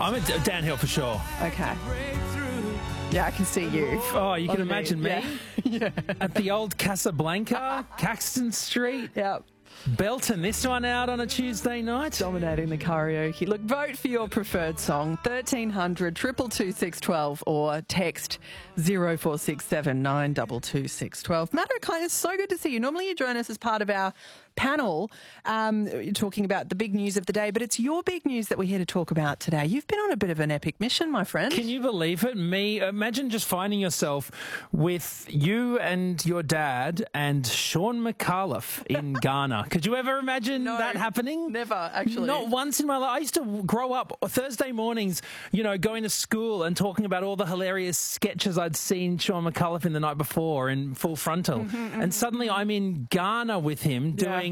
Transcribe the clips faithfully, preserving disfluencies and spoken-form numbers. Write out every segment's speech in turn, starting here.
I'm a d- downhill for sure. Okay. Yeah, I can see you. Oh, you can On me, imagine me yeah. Yeah. at the old Casablanca, Caxton Street, Yep. belting this one out on a Tuesday night. Dominating the karaoke. Look, vote for your preferred song, thirteen hundred, two two two, six one two, or text zero four six seven, nine two two, six one two. Matt O'Kine, it's so good to see you. Normally you join us as part of our panel. Um, you're talking about the big news of the day, but it's your big news that we're here to talk about today. You've been on a bit of an epic mission, my friend. Can you believe it? Me, imagine just finding yourself with you and your dad and Sean McAuliffe in Ghana. Could you ever imagine No, that happening? Never, actually. Not once in my life. I used to grow up Thursday mornings, you know, going to school and talking about all the hilarious sketches I'd seen Sean McAuliffe in the night before in Full Frontal. Mm-hmm, mm-hmm. And suddenly I'm in Ghana with him doing...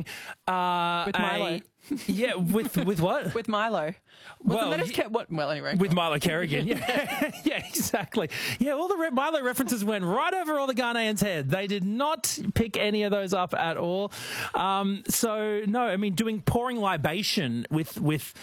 Uh, With Milo. A, yeah, with with what? With Milo. Well, Well, he, what? Well, anyway. with Milo Kerrigan. Yeah, yeah, exactly. Yeah, all the re- Milo references went right over all the Ghanaians' head. They did not pick any of those up at all. Um, so no, I mean, doing pouring libation with with.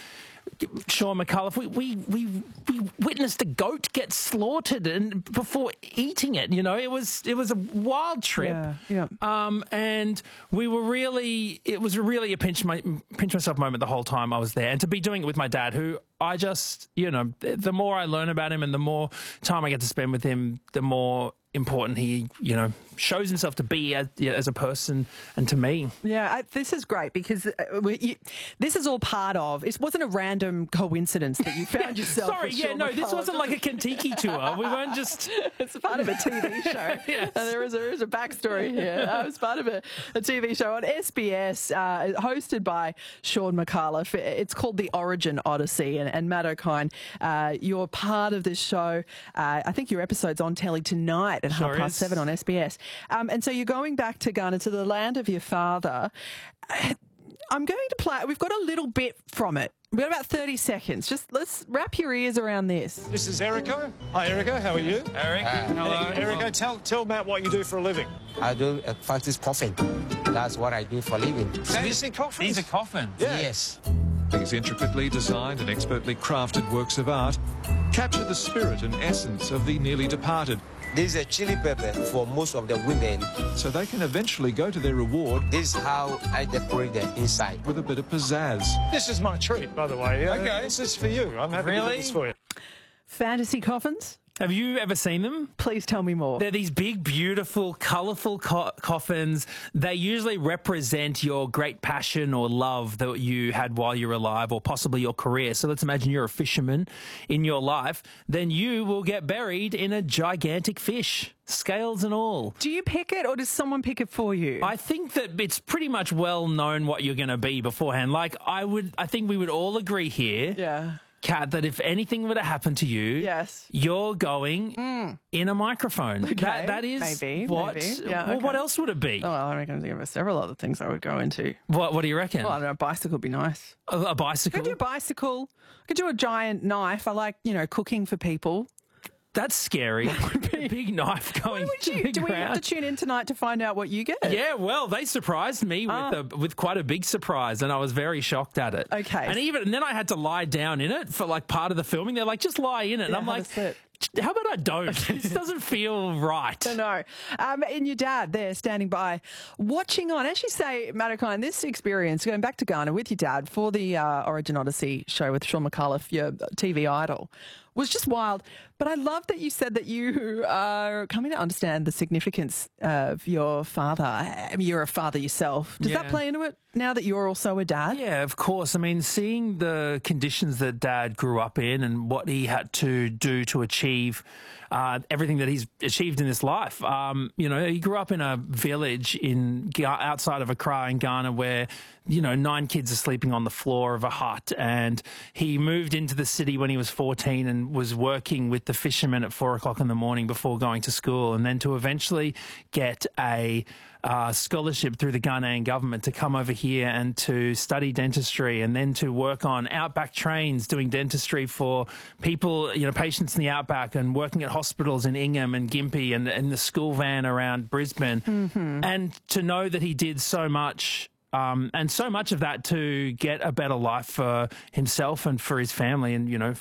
Sean McAuliffe, we, we we we witnessed a goat get slaughtered and before eating it. You know, it was it was a wild trip. Yeah, yeah. Um, and we were really, it was really a pinch my pinch myself moment the whole time I was there, and to be doing it with my dad, who I just, you know, the more I learn about him and the more time I get to spend with him, the more important he, you know, shows himself to be as, yeah, as a person and to me. Yeah, I, this is great because uh, we, you, this is all part of, it wasn't a random coincidence that you found yourself Sorry, with yeah, Sean no, this McAuliffe. wasn't like a Kentucky tour. We weren't just... It's part of a T V show. Yes. Uh, there, is a, there is a backstory here. Uh, it's part of a, a T V show on S B S, uh, hosted by Sean McAuliffe. It's called The Origin Odyssey. And, and Matt O'Kine, uh, you're part of this show. Uh, I think your episode's on telly tonight at Sure half past is. seven on S B S. Um, and so you're going back to Ghana, to the land of your father. Uh, I'm going to play, we've got a little bit from it. We've got about thirty seconds. Just let's wrap your ears around this. This is Erico. Hi, Erico. How are you? Eric, hello. Erico, tell, tell Matt what you do for a living. I do uh, practice coffin. That's what I do for a living. Fantasy coffins? These are coffins. Yeah. Yes. These intricately designed and expertly crafted works of art capture the spirit and essence of the nearly departed, This is a chili pepper for most of the women. so they can eventually go to their reward This is how I decorate the inside. with a bit of pizzazz. This is my treat, by the way. Uh, Okay. This is for you. I'm happy to Really? do this for you. Fantasy coffins? Have you ever seen them? Please tell me more. They're these big, beautiful, colourful co- coffins. They usually represent your great passion or love that you had while you were alive, or possibly your career. So let's imagine you're a fisherman in your life. Then you will get buried in a gigantic fish, scales and all. Do you pick it or does someone pick it for you? I think that it's pretty much well known what you're going to be beforehand. Like I would, I think we would all agree here, yeah. Kat, that if anything were to happen to you, Yes. you're going in a microphone. That, that is maybe, what. maybe. Yeah, well, okay. what else would it be? Oh, well, I reckon there were several other things I would go into. What What do you reckon? Well, I don't know, a bicycle would be nice. a, a I bicycle. could do a bicycle. I could do a giant knife. I like, you know, cooking for people. That's scary. A big knife going Would to you? the Do we have ground. to tune in tonight to find out what you get? Yeah, well, they surprised me with Ah. a, with quite a big surprise, and I was very shocked at it. Okay. and even and then I had to lie down in it for like part of the filming. They're like, just lie in it, and Yeah, I'm have a like, sit. how about I don't? This doesn't feel right. No. Um, and your dad there standing by, watching on. As you say, Matt O'Kine, this experience, going back to Ghana with your dad for the uh, Origin Odyssey show with Sean McAuliffe, your T V idol, was just wild. But I love that you said that you are coming to understand the significance of your father. I mean, you're a father yourself. Does that Yeah. play into it now that you're also a dad? Yeah, of course. I mean, seeing the conditions that Dad grew up in and what he had to do to achieve uh, everything that he's achieved in his life. Um, you know, he grew up in a village in outside of Accra in Ghana where, you know, nine kids are sleeping on the floor of a hut. And he moved into the city when he was fourteen and was working with the fishermen at four o'clock in the morning before going to school. And then to eventually get a uh, scholarship through the Ghanaian government to come over here and to study dentistry, and then to work on outback trains doing dentistry for people, you know, patients in the outback, and working at hospitals in Ingham and Gympie and in the school van around Brisbane. Mm-hmm. And to know that he did so much Um, and so much of that to get a better life for himself and for his family, and, you know,